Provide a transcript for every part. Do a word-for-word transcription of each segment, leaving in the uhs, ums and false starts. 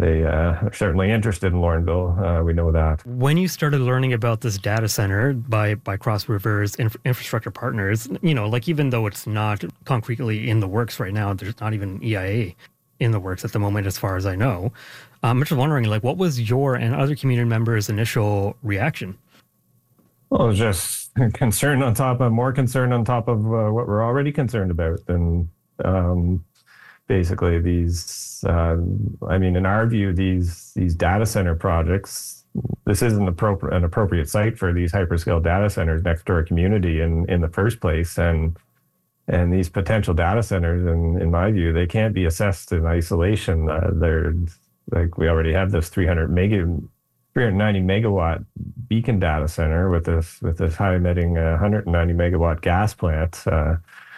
they uh, are certainly interested in Laurinville. Uh, we know that. When you started learning about this data center by by Cross River's inf- infrastructure partners, you know, like even though it's not concretely in the works right now, there's not even E I A in the works at the moment, as far as I know. I'm just wondering, like, what was your and other community members' initial reaction? Well, it was just concern on top of, more concern on top of uh, what we're already concerned about. And um, basically these, uh, I mean, in our view, these these data center projects, this isn't appropri- an appropriate site for these hyperscale data centers next to our community in, in the first place. And and these potential data centers, in, in my view, they can't be assessed in isolation. Uh, they're, like, we already have this three hundred mega, three hundred ninety megawatt Beacon data center with this with this high emitting uh, one hundred ninety megawatt gas plant uh,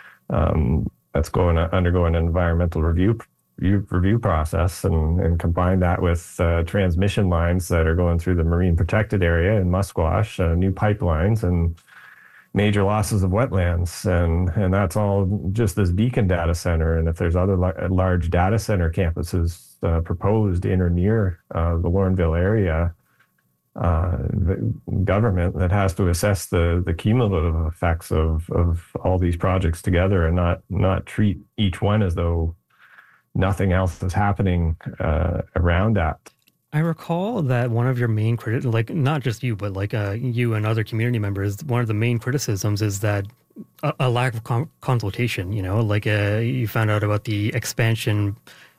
um, that's going uh, undergoing an environmental review review, review process, and, and combine that with uh, transmission lines that are going through the marine protected area in Musquash, uh, new pipelines, and major losses of wetlands, and and that's all just this Beacon data center. And if there's other la- large data center campuses uh, proposed in or near uh, the Laurinville area, uh, the government that has to assess the the cumulative effects of of all these projects together, and not not treat each one as though nothing else is happening uh, around that. I recall that one of your main criti- like not just you, but like uh, you and other community members, one of the main criticisms is that a, a lack of con- consultation, you know, like uh, you found out about the expansion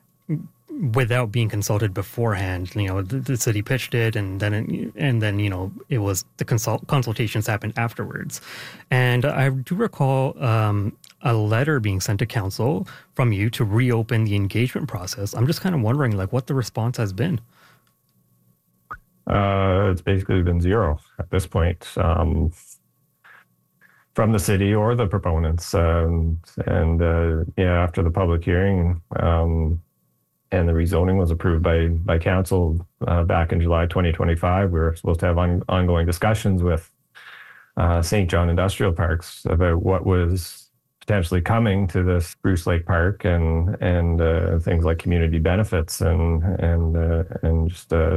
without being consulted beforehand. You know, the, the city pitched it, and then it, and then you know it was the consult consultations happened afterwards. And I do recall um, a letter being sent to council from you to reopen the engagement process. I'm just kind of wondering, like, what the response has been. Uh, it's basically been zero at this point um, from the city or the proponents. Um, and uh, yeah, after the public hearing um, and the rezoning was approved by by council uh, back in July twenty twenty-five, we were supposed to have on, ongoing discussions with uh, Saint John Industrial Parks about what was potentially coming to this Bruce Lake Park, and and uh, things like community benefits and and uh, and just uh,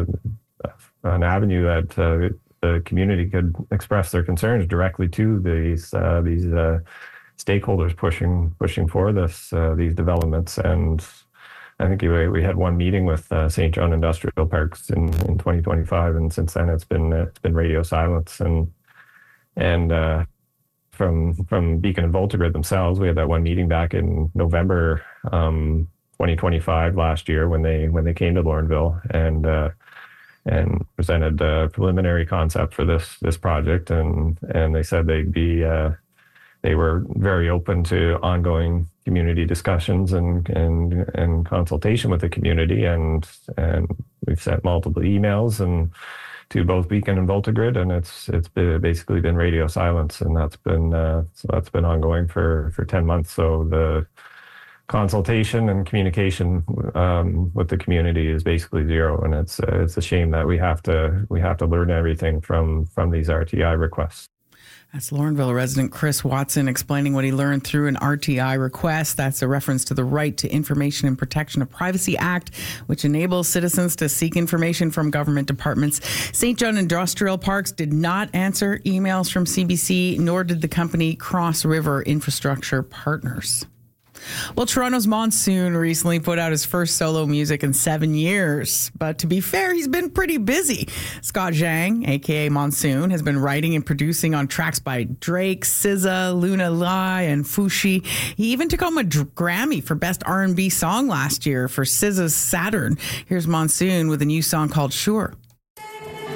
an avenue that uh, the community could express their concerns directly to these uh, these uh, stakeholders pushing pushing for this uh, these developments. And I think we, we had one meeting with uh, Saint John Industrial Parks in, in twenty twenty-five, and since then it's been it's been radio silence. And and uh, from from Beacon and Voltigrid themselves, we had that one meeting back in November um, twenty twenty-five last year when they when they came to Laurinville and. Uh, and presented a preliminary concept for this this project, and and they said they'd be uh, they were very open to ongoing community discussions and and and consultation with the community, and and we've sent multiple emails and to both Beacon and Voltigrid, and it's it's been basically been radio silence, and that's been uh, so that's been ongoing for for ten months. So the consultation and communication um, with the community is basically zero, and it's uh, it's a shame that we have to we have to learn everything from from these R T I requests. That's Laurinville resident Chris Watson explaining what he learned through an R T I request. That's a reference to the Right to Information and Protection of Privacy Act, which enables citizens to seek information from government departments. Saint John Industrial Parks did not answer emails from C B C, nor did the company Cross River Infrastructure Partners. Well, Toronto's Monsoon recently put out his first solo music in seven years. But to be fair, he's been pretty busy. Scott Zhang, a k a. Monsoon, has been writing and producing on tracks by Drake, S Z A, Luna Lai, and Fushi. He even took home a Grammy for Best R and B Song last year for S Z A's Saturn. Here's Monsoon with a new song called Sure.